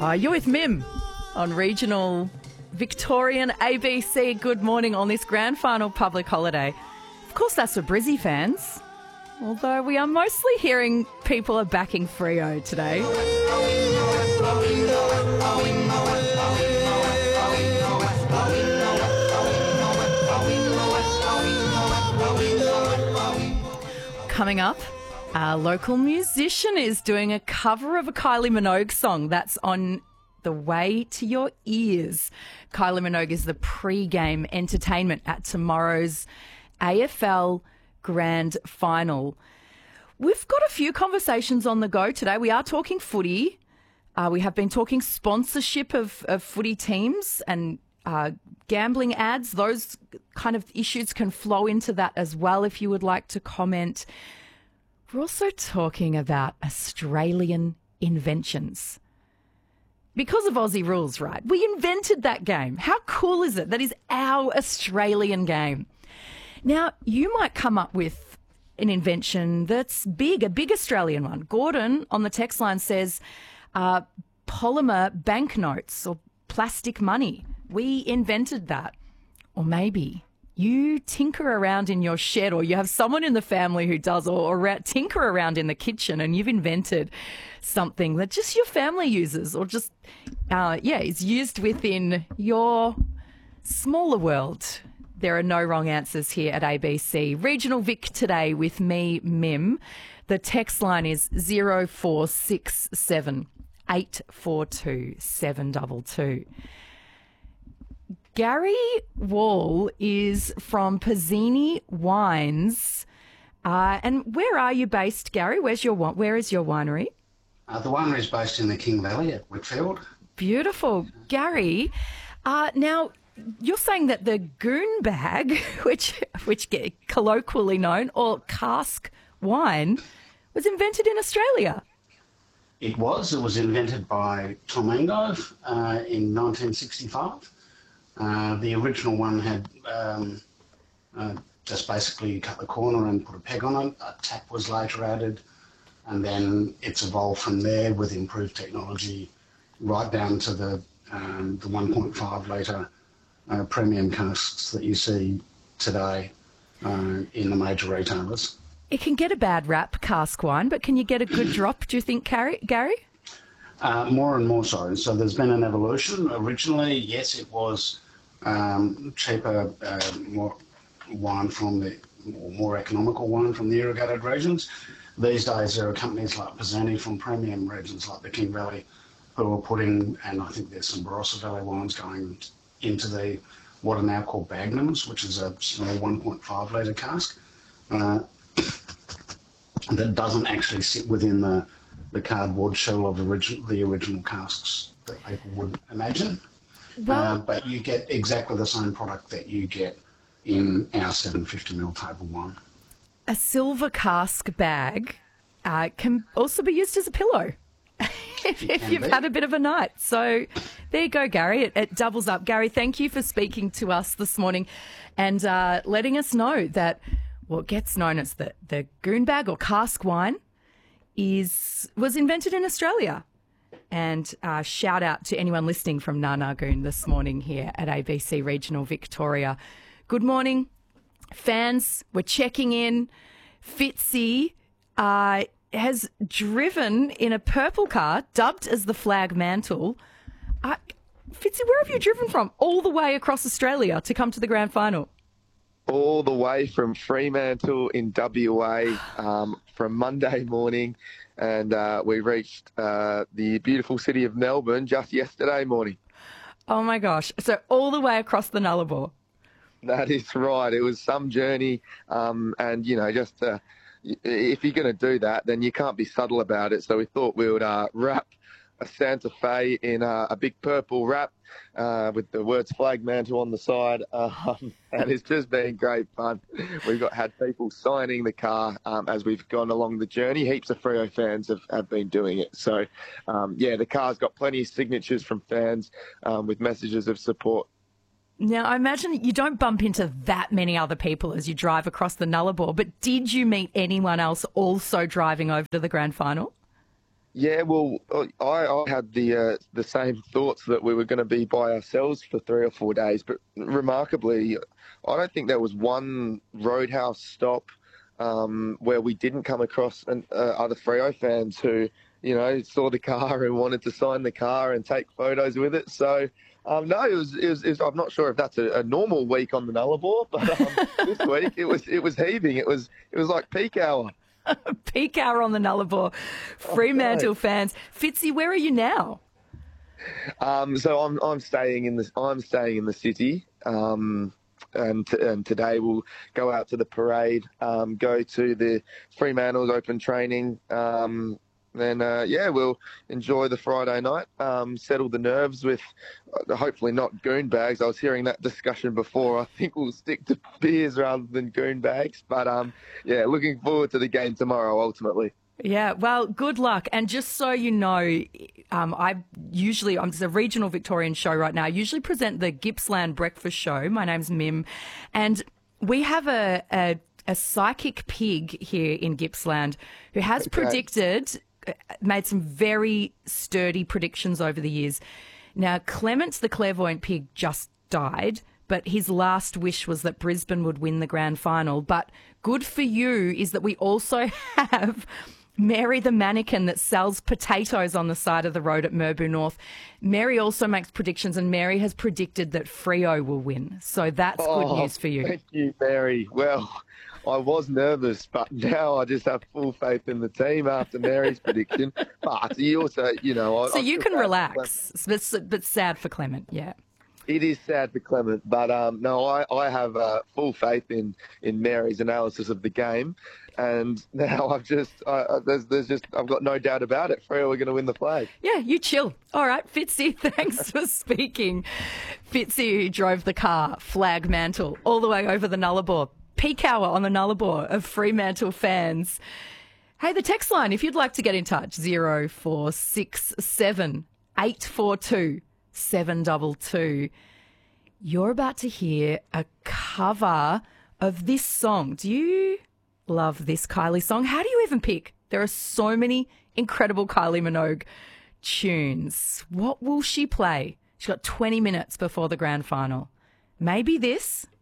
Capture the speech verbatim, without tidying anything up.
Uh, you're with Mim on regional Victorian A B C. Good morning on this grand final public holiday. Of course, that's for Brizzy fans. Although we are mostly hearing people are backing Freo today. Coming up, our local musician is doing a cover of a Kylie Minogue song that's on the way to your ears. Kylie Minogue is the pre-game entertainment at tomorrow's A F L Grand Final. We've got a few conversations on the go today. We are talking footy. Uh, we have been talking sponsorship of, of footy teams and uh, gambling ads. Those kind of issues can flow into that as well if you would like to comment. We're also talking about Australian inventions. Because of Aussie rules, right? We invented that game. How cool is it? That is our Australian game. Now, you might come up with an invention that's big, a big Australian one. Gordon on the text line says uh, polymer banknotes or plastic money. We invented that. Or maybe you tinker around in your shed, or you have someone in the family who does, or, or tinker around in the kitchen, and you've invented something that just your family uses, or just, uh, yeah, is used within your smaller world. There are no wrong answers here at A B C. Regional Vic today with me, Mim. The text line is zero four six seven, eight four two, seven two two. Gary Wall is from Pizzini Wines. Uh, and where are you based, Gary? Where's your Where is your winery? Uh, the winery is based in the King Valley at Whitfield. Beautiful. Gary, uh, now you're saying that the goon bag, which which get colloquially known, or cask wine, was invented in Australia. It was. It was invented by Tom Engove uh, in nineteen sixty-five. Uh, the original one had um, uh, just basically cut the corner and put a peg on it. A tap was later added, and then it's evolved from there with improved technology right down to the um, the one point five litre uh, premium casks that you see today uh, in the major retailers. It can get a bad rap, cask wine, but can you get a good drop, do you think, Gary? Uh, more and more so. So there's been an evolution. Originally, yes, it was um, cheaper, uh, more wine from the, or more economical wine from the irrigated regions. These days, there are companies like Pizzini from premium regions like the King Valley who are putting, and I think there's some Barossa Valley wines going into the what are now called Bagnums, which is a small one point five litre cask uh, that doesn't actually sit within the the cardboard shell of origin, the original casks that people would imagine. Well, uh, but you get exactly the same product that you get in our seven fifty mil table wine. A silver cask bag uh, can also be used as a pillow if, if you've be. had a bit of a night. So there you go, Gary. It, it doubles up. Gary, thank you for speaking to us this morning and uh, letting us know that what gets known as the, the goon bag or cask wine is was invented in Australia. And uh, shout out to anyone listening from Nanagoon this morning here at A B C Regional Victoria. Good morning, fans. We're checking in. Fitzy uh, has driven in a purple car, dubbed as the Flag Mantle. Uh, Fitzy, where have you driven from? All the way across Australia to come to the grand final? All the way from Fremantle in W A um, from Monday morning, and uh, we reached uh, the beautiful city of Melbourne just yesterday morning. Oh my gosh. So all the way across the Nullarbor. That is right. It was some journey, um, and, you know, just uh, if you're going to do that, then you can't be subtle about it. So we thought we would uh, wrap a Santa Fe in a, a big purple wrap uh, with the words Flag Mantle on the side, um, and it's just been great fun. We've got had people signing the car um, as we've gone along the journey. Heaps of Freo fans have, have been doing it. So, um, yeah, the car's got plenty of signatures from fans um, with messages of support. Now, I imagine you don't bump into that many other people as you drive across the Nullarbor, but did you meet anyone else also driving over to the grand final? Yeah, well, I, I had the uh, the same thoughts that we were going to be by ourselves for three or four days, but remarkably, I don't think there was one Roadhouse stop um, where we didn't come across an, uh, other Freo fans who, you know, saw the car and wanted to sign the car and take photos with it. So, um, no, it was, it was, it was. I'm not sure if that's a, a normal week on the Nullarbor, but um, this week it was it was heaving. It was it was like peak hour. Peak hour on the Nullarbor. Fremantle Oh, fans. Fitzy, where are you now? Um, so I'm I'm staying in the I'm staying in the city, um, and and today we'll go out to the parade, um, go to the Fremantle's open training, um, then uh, yeah, we'll enjoy the Friday night, um, settle the nerves with uh, hopefully not goon bags. I was hearing that discussion before. I think we'll stick to beers rather than goon bags, but um, yeah, looking forward to the game tomorrow. Ultimately. Yeah, well, good luck. And just so you know, um, I usually, I'm it's a regional Victorian show right now. I usually present the Gippsland Breakfast Show. My name's Mim. And we have a, a, a psychic pig here in Gippsland who has Okay. predicted, made some very sturdy predictions over the years. Now, Clement, the clairvoyant pig, just died, but his last wish was that Brisbane would win the grand final. But good for you is that we also have Mary the mannequin that sells potatoes on the side of the road at Merbau North. Mary also makes predictions, and Mary has predicted that Freo will win. So that's good Oh, news for you. Thank you, Mary. Well, I was nervous, but now I just have full faith in the team after Mary's prediction. But you also, you know, I, So I you feel can bad for relax, but, but sad for Clement, yeah. It is sad for Clement, but um, no, I, I have uh, full faith in, in Mary's analysis of the game, and now I've just uh, there's there's just I've got no doubt about it. Freo are going to win the flag. Yeah, you chill. All right, Fitzy, thanks for speaking. Fitzy, who drove the car, flag mantle, all the way over the Nullarbor. Peak hour on the Nullarbor of Fremantle fans. Hey, the text line, if you'd like to get in touch, zero four six seven eight four two seven two two. You're about to hear a cover of this song. Do you love this Kylie song? How do you even pick? There are so many incredible Kylie Minogue tunes. What will she play? She's got twenty minutes before the grand final. Maybe this,